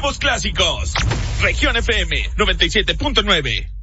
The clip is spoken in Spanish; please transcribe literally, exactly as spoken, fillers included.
nuevos clásicos. Región F M noventa y siete punto nueve.